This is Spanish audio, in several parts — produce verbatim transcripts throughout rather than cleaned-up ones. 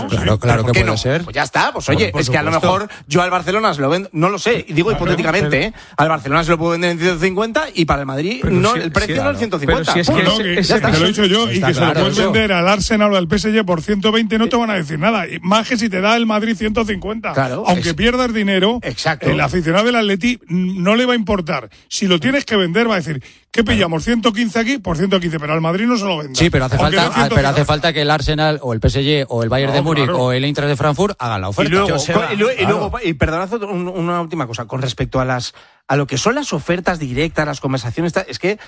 no? Claro, claro que puede no? ser. Pues ya está, pues oye, por, por es que a lo mejor yo al Barcelona se lo vendo, no lo sé, digo Claro, hipotéticamente, pero, ¿eh? Al Barcelona se lo puedo vender en ciento cincuenta y para el Madrid no, si, el precio si, no es ciento cincuenta. Pero si es que, Punto. ese, ese, te lo he dicho yo, y que claro, se lo puedes eso. vender al Arsenal o al P S G por ciento veinte, no te van a decir nada. Y más que si te da el Madrid ciento cincuenta. Claro, Aunque es, pierdas dinero, exacto. el aficionado del Atleti no le va a importar. Si lo tienes que vender, va a decir, ¿qué pillamos? ciento quince aquí por ciento quince, pero al Madrid no se lo venda. Sí, pero hace, Aunque falta, dé pero hace falta que el Arsenal o el P S G o el Bayern No, de Múnich claro. o el Eintracht de Frankfurt hagan la oferta. Y luego, Joseba, y luego, y, claro. luego, y perdonad un, una última cosa, con respecto a las a lo que son las ofertas directas, las conversaciones, es que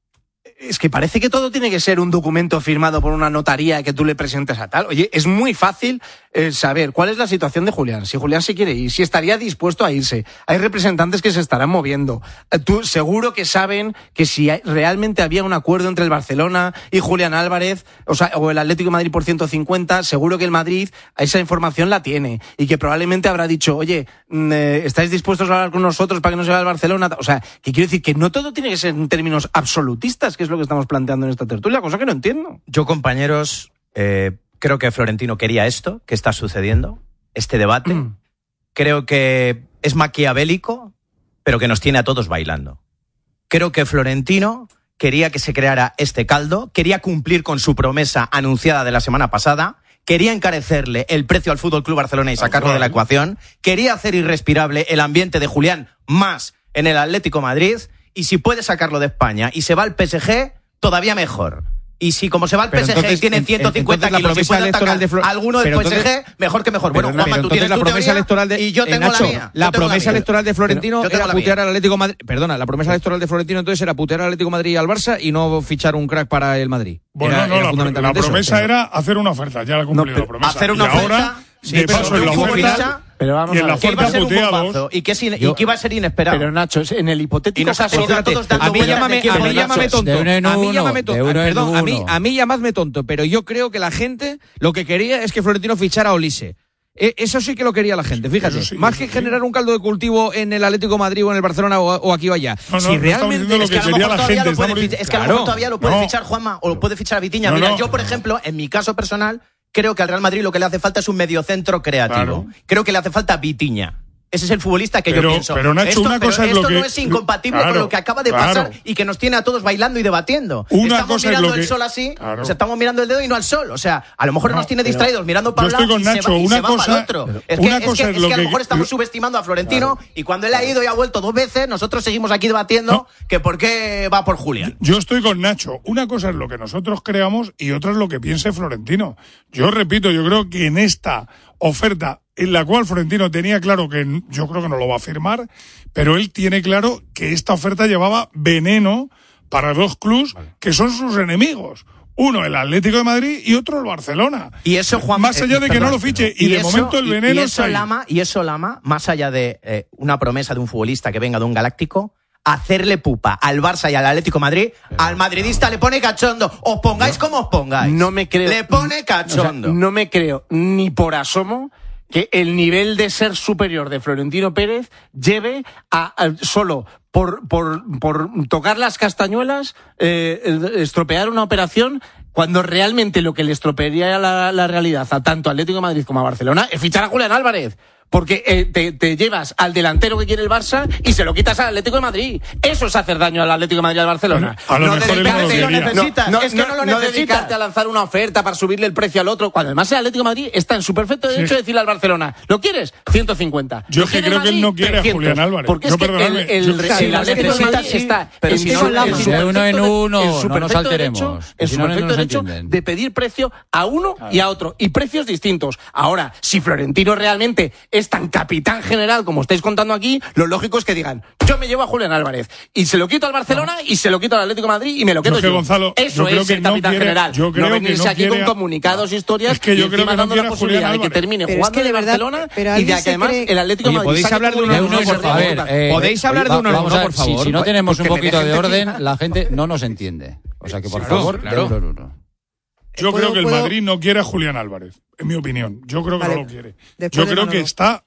es que parece que todo tiene que ser un documento firmado por una notaría que tú le presentes a tal. Oye, es muy fácil eh, saber cuál es la situación de Julián, si Julián se quiere ir, si estaría dispuesto a irse. Hay representantes que se estarán moviendo. Eh, tú seguro que saben que si hay, realmente había un acuerdo entre el Barcelona y Julián Álvarez, o sea, o el Atlético de Madrid por ciento cincuenta, seguro que el Madrid esa información la tiene y que probablemente habrá dicho, oye, eh, ¿estáis dispuestos a hablar con nosotros para que no se vaya al Barcelona? O sea, que quiero decir que no todo tiene que ser en términos absolutistas, que es lo que estamos planteando en esta tertulia, cosa que no entiendo. Yo, compañeros, eh, creo que Florentino quería esto, que está sucediendo, este debate. Mm. Creo que es maquiavélico, pero que nos tiene a todos bailando. Creo que Florentino quería que se creara este caldo, quería cumplir con su promesa anunciada de la semana pasada, quería encarecerle el precio al F C Barcelona y sacarlo de la ecuación, quería hacer irrespirable el ambiente de Julián más en el Atlético de Madrid, y si puede sacarlo de España y se va al P S G, todavía mejor. Y si como se va al P S G entonces, y tiene ciento cincuenta kilos y puede atacar de Flor... alguno del P S G, entonces, mejor que mejor. Bueno, Juanma, tú tienes la tu promesa teoría electoral de, y yo tengo Nacho, la mía. La promesa la electoral de Florentino era putear al Atlético de Madrid. Perdona, la promesa electoral de Florentino entonces era putear al Atlético de Madrid y al Barça y no fichar un crack para el Madrid. Bueno, era, no, era la, la promesa eso, era hacer una oferta, ya la cumplió no, la promesa. Hacer una y oferta... Ahora, Sí, de pero paso en la oferta, pero vamos y en la a ver, oferta puteados. Y que, sin, y que iba a ser inesperado. Pero Nacho, en el hipotético y caso, a, todos a mí llámame, a mí llámame tonto, a mí llámame tonto, perdón, a mí, a mí llamadme tonto, pero yo creo que la gente lo que quería es que Florentino fichara a Olise. Eh, eso sí que lo quería la gente, fíjate. Sí, más que sí. generar un caldo de cultivo en el Atlético de Madrid o en el Barcelona o, o aquí o allá. No, no, si no realmente lo es que, que a lo mejor todavía lo puede fichar, es que a lo mejor todavía lo puede no. fichar Juanma o lo puede fichar a Vitiña. No, Mira, no. yo por ejemplo, en mi caso personal, creo que al Real Madrid lo que le hace falta es un mediocentro creativo. Claro. Creo que le hace falta Vitiña. Ese es el futbolista que pero, yo pienso. Pero Nacho, esto, una cosa pero es lo esto que no es incompatible claro, con lo que acaba de claro. pasar y que nos tiene a todos bailando y debatiendo. Una estamos cosa mirando es lo que, el sol así, claro. o sea, estamos mirando el dedo y no al sol. O sea, a lo mejor no, nos tiene distraídos mirando para un lado y, Nacho, se va, y una se va cosa, para el otro. Es que, una es cosa que, es es lo que a lo mejor que, estamos subestimando a Florentino claro. y cuando él ha ido y ha vuelto dos veces, nosotros seguimos aquí debatiendo no. que por qué va por Julián. Yo estoy con Nacho. Una cosa es lo que nosotros creamos y otra es lo que piense Florentino. Yo repito, yo creo que en esta oferta en la cual Florentino tenía claro que yo creo que no lo va a firmar, pero él tiene claro que esta oferta llevaba veneno para dos clubes vale. que son sus enemigos. Uno el Atlético de Madrid y otro el Barcelona. Y eso, Juan, más allá de eh, que perdón, no lo fiche y, y de eso, momento el veneno y, y eso está Lama y eso Lama, más allá de eh, una promesa de un futbolista que venga de un galáctico, hacerle pupa al Barça y al Atlético de Madrid, pero, al madridista no. le pone cachondo. Os pongáis no. como os pongáis. No me creo. Le pone cachondo. O sea, no me creo ni por asomo que el nivel de ser superior de Florentino Pérez lleve a, a solo por, por, por tocar las castañuelas, eh, estropear una operación, cuando realmente lo que le estropearía la, la realidad a tanto Atlético de Madrid como a Barcelona es fichar a Julián Álvarez. Porque eh, te, te llevas al delantero que quiere el Barça y se lo quitas al Atlético de Madrid. Eso es hacer daño al Atlético de Madrid y al Barcelona. A lo no mejor él no lo quería. necesitas. No, no, es que no lo no necesitas. dedicarte a lanzar una oferta para subirle el precio al otro. Cuando además el Atlético de Madrid está en su perfecto derecho sí. de decirle al Barcelona, ¿lo quieres? ciento cincuenta. Yo es que creo Madrid, que él no quiere a Julián Álvarez. Porque es no, que el, el, el, sí, el Atlético de Madrid está pero en si su, no, en su de uno en uno, en su no nos alteremos. Derecho, en su perfecto derecho de pedir precio a uno y a otro. Y precios distintos. Ahora, si Florentino realmente es tan capitán general como estáis contando aquí, lo lógico es que digan, yo me llevo a Julián Álvarez y se lo quito al Barcelona no. y se lo quito al Atlético de Madrid y me lo quedo yo. Que, yo. Gonzalo, Eso yo es el capitán no quiere, general. Yo creo no venirse que no aquí quiere, con comunicados, historias es que yo y creo que no dando la posibilidad de que termine pero jugando es que de verdad, Barcelona y de que además cree... el Atlético de Madrid. ¿Podéis hablar de uno en uno, por favor? ¿Podéis hablar de uno en uno, por favor? Si no tenemos un poquito de orden, la gente no nos entiende. O sea que, por favor, de uno en uno. Yo ¿Puedo, creo que el puedo? Madrid no quiere a Julián Álvarez, en mi opinión. Yo creo que vale. no lo quiere. Después Yo creo que está,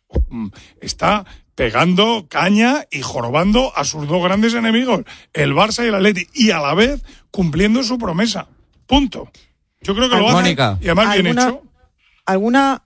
está pegando caña y jorobando a sus dos grandes enemigos, el Barça y el Atleti, y a la vez cumpliendo su promesa. Punto. Yo creo que lo hace Mónica. y además bien hecho. ¿Alguna